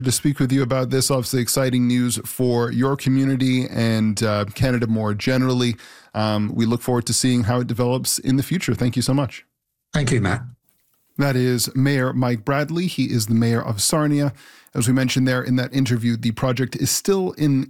to speak with you about this. Obviously exciting news for your community and Canada more generally. We look forward to seeing how it develops in the future. Thank you so much. Thank you, Matt. That is Mayor Mike Bradley. He is the mayor of Sarnia. As we mentioned there in that interview, the project is still in